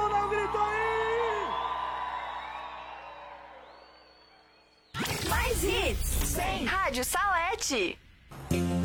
dá um grito aí! Mais hits, sem Rádio Salete.